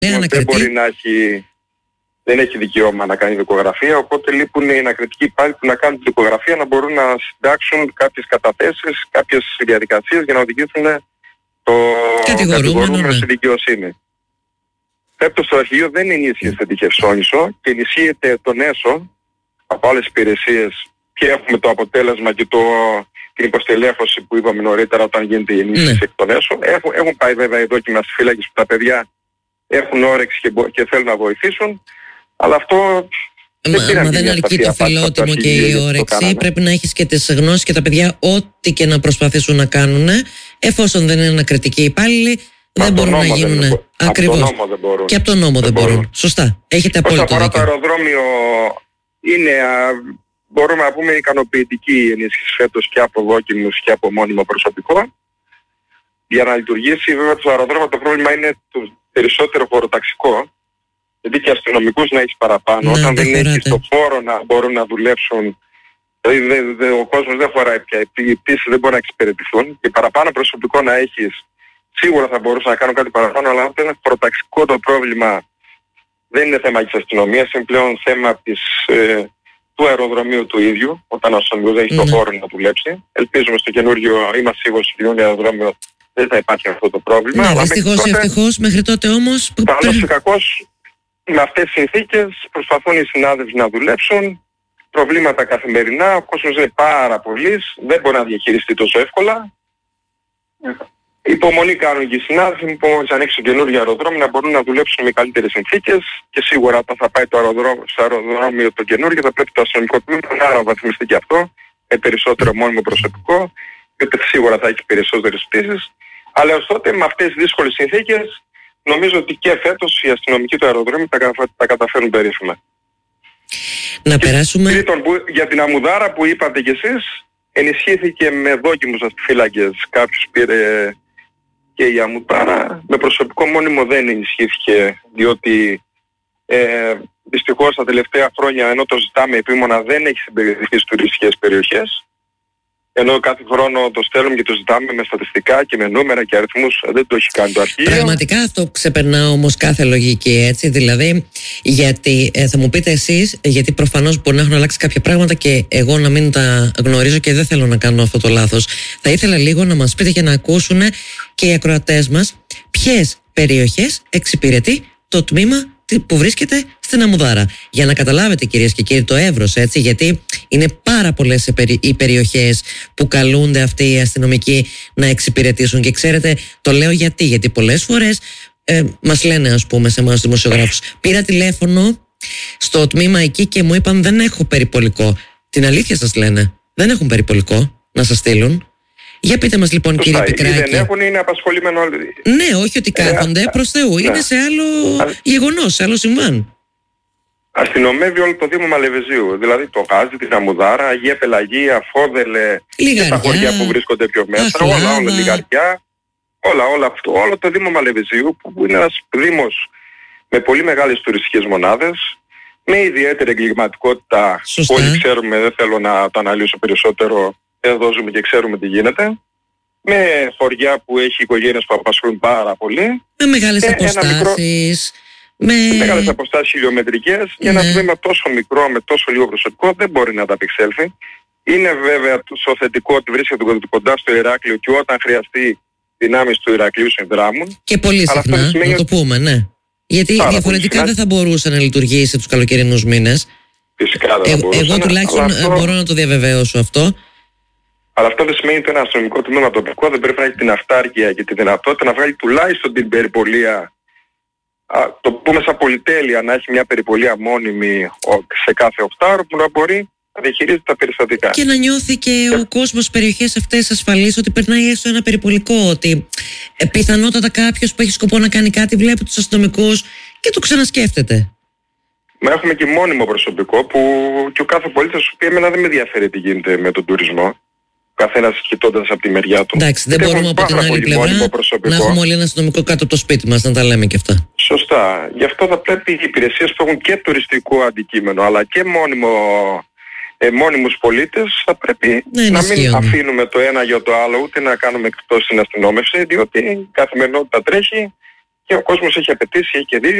δεν μπορεί να έχει, δεν έχει δικαίωμα να κάνει δικογραφία, οπότε λείπουν οι ανακριτικοί υπάλληλοι που να κάνουν τη δικογραφία, να μπορούν να συντάξουν κάποιες καταθέσεις, κάποιες διαδικασίες για να οδηγήσουν το κατηγορούμενο στη δικαιοσύνη. Φέτος το αρχηγείο δεν ενίσχυσε τη Χερσόνησο και ενισχύεται τον ΕΣΟ από άλλες υπηρεσίες και έχουμε το αποτέλεσμα και την υποστελέχωση που είπαμε νωρίτερα όταν γίνεται η ενίσχυση εκ των ΕΣΟ. Έχουν πάει βέβαια οι δόκιμα στις φύλακες που τα παιδιά έχουν όρεξη και θέλουν να βοηθήσουν, αλλά αυτό Μα δεν αρκεί το φιλότιμο και η όρεξη. Πρέπει να έχεις και τις γνώσεις και τα παιδιά ό,τι και να προσπαθήσουν να κάνουν, εφόσον δεν είναι ανακριτικοί υπάλληλοι, δεν μπορούν να γίνουν. Ακριβώς. Και από τον νόμο δεν μπορούν. Σωστά. Έχετε απόλυτο δίκιο. Όσον αφορά το αεροδρόμιο, είναι, μπορούμε να πούμε, ικανοποιητική η ενίσχυση φέτος και από δόκιμους και από μόνιμο προσωπικό. Για να λειτουργήσει, βέβαια, το αεροδρόμιο το πρόβλημα είναι το περισσότερο χωροταξικό. Γιατί και αστυνομικούς να έχεις παραπάνω, όταν δεν έχεις το χώρο να μπορούν να δουλέψουν, δηλαδή ο κόσμος δεν φοράει πια, οι πτήσεις δεν μπορούν να εξυπηρετηθούν και παραπάνω προσωπικό να έχεις, σίγουρα θα μπορούσαν να κάνουν κάτι παραπάνω, αλλά αν είναι χωροταξικό το πρόβλημα, δεν είναι θέμα της αστυνομίας, είναι πλέον θέμα του αεροδρομίου του ίδιου, όταν ο αστυνομικός δεν έχει το χώρο να δουλέψει. Ελπίζουμε στο καινούργιο, είμαστε σίγουροι στο καινούργιο αεροδρόμιο δεν θα υπάρχει αυτό το πρόβλημα. Ναι, δυστυχώς ή ευτυχώς, μέχρι τότε όμως... Καλώς ή κακώς, με αυτές τις συνθήκες προσπαθούν οι συνάδελφοι να δουλέψουν, προβλήματα καθημερινά, ο κόσμος είναι πάρα πολύς, δεν μπορεί να διαχειριστεί τόσο εύκολα. Υπομονή κάνουν και οι συνάδελφοι, μόλις ανοίξει το καινούργιο αεροδρόμιο να μπορούν να δουλέψουν με καλύτερες συνθήκες και σίγουρα όταν θα πάει στο αεροδρόμιο το καινούργιο θα πρέπει το αστυνομικό τμήμα να αναβαθμιστεί και αυτό, με περισσότερο μόνιμο προσωπικό, γιατί σίγουρα θα έχει περισσότερες πτήσεις. Αλλά ως τότε με αυτές τις δύσκολες συνθήκες νομίζω ότι και φέτος οι αστυνομικοί του αεροδρόμιου τα καταφέρουν περίφημα. Να περάσουμε... Τρίτον, για την Αμουδάρα που είπατε κι εσείς, ενισχύθηκε με δόκιμους αστιφύλακες, κάποιους πήρε και η Αμουδάρα. Με προσωπικό μόνιμο δεν ενισχύθηκε, διότι δυστυχώς τα τελευταία χρόνια, ενώ το ζητάμε επίμονα, δεν έχει συμπεριληφθεί στις τουριστικές περιοχές. Ενώ κάθε χρόνο το στέλνουμε και το ζητάμε με στατιστικά και με νούμερα και αριθμούς, δεν το έχει κάνει το αρχείο. Πραγματικά αυτό ξεπερνά όμως κάθε λογική, έτσι. Δηλαδή, γιατί θα μου πείτε εσείς, γιατί προφανώς μπορεί να έχουν αλλάξει κάποια πράγματα και εγώ να μην τα γνωρίζω και δεν θέλω να κάνω αυτό το λάθος. Θα ήθελα λίγο να μας πείτε και να ακούσουν και οι ακροατές μας ποιες περιοχές εξυπηρετεί το τμήμα που βρίσκεται στην Αμουδάρα. Για να καταλάβετε, κυρίες και κύριοι, το εύρος, έτσι, γιατί είναι πάρα πολλές οι περιοχές που καλούνται αυτοί οι αστυνομικοί να εξυπηρετήσουν. Και ξέρετε, το λέω γιατί πολλές φορές μας λένε, ας πούμε, σε εμάς τους δημοσιογράφους, πήρα τηλέφωνο στο τμήμα εκεί και μου είπαν δεν έχω περιπολικό. Την αλήθεια σας λένε, δεν έχουν περιπολικό να σας στείλουν. Για πείτε μας λοιπόν, κύριε Πικράκη. Δεν έχουν, είναι απασχολημένο. Ναι, όχι ότι κάθονται, προς Θεού. Ναι. Είναι σε άλλο γεγονός, σε άλλο συμβάν. Αστυνομεύει όλο το Δήμο Μαλεβεζίου. Δηλαδή το Γάζι, την Αμουδάρα, Αγία Πελαγία, Φόδελε, και τα χωριά που βρίσκονται πιο μέσα. Όλα, Λιγαριά. Όλα αυτό. Όλο το Δήμο Μαλεβεζίου, που είναι ένας δήμος με πολύ μεγάλες τουριστικές μονάδες, με ιδιαίτερη εγκληματικότητα. Όλοι ξέρουμε, δεν θέλω να το αναλύσω περισσότερο. Εδώ ζούμε και ξέρουμε τι γίνεται. Με χωριά που έχει οικογένειες που απασχολούν πάρα πολύ. Με μεγάλες αποστάσεις. Με μεγάλες αποστάσεις χιλιομετρικές. Για ένα τμήμα τόσο μικρό με τόσο λίγο προσωπικό δεν μπορεί να ανταπεξέλθει. Είναι βέβαια στο θετικό ότι βρίσκεται κοντά στο Ηράκλειο και όταν χρειαστεί δυνάμεις του Ηρακλείου συνδράμουν. Και πολύ συχνά, να το πούμε, ναι. Γιατί διαφορετικά δεν θα μπορούσε να λειτουργήσει τους καλοκαιρινούς μήνες. Φυσικά δεν θα μπορούσε. Εγώ τουλάχιστον μπορώ να το διαβεβαιώσω αυτό. Αλλά αυτό δεν σημαίνει ότι ένα αστυνομικό τμήμα τοπικό δεν πρέπει να έχει την αυτάρκεια και τη δυνατότητα να βγάλει τουλάχιστον την περιπολία, το πούμε σαν πολυτέλεια, να έχει μια περιπολία μόνιμη σε κάθε οχτάωρο που να μπορεί να διαχειρίζεται τα περιστατικά. Και να νιώθει και ο κόσμος στις περιοχές αυτές ασφαλής ότι περνάει έστω ένα περιπολικό, ότι πιθανότατα κάποιος που έχει σκοπό να κάνει κάτι βλέπει τους αστυνομικούς και το ξανασκέφτεται. Μα έχουμε και μόνιμο προσωπικό που και ο κάθε πολίτης σου πει εμένα δεν με ενδιαφέρει τι γίνεται με τον τουρισμό. Καθένας κοιτώντας από τη μεριά του. Εντάξει, δεν μπορούμε από την άλλη πλευρά να έχουμε όλοι ένα αστυνομικό κάτω από το σπίτι μας, να τα λέμε και αυτά. Σωστά. Γι' αυτό θα πρέπει οι υπηρεσίες που έχουν και τουριστικό αντικείμενο αλλά και μόνιμους πολίτες θα πρέπει να μην αφήνουμε το ένα για το άλλο, ούτε να κάνουμε εκτός την αστυνόμευση, διότι η καθημερινότητα τρέχει και ο κόσμος έχει απαιτήσει, έχει και δίκιο.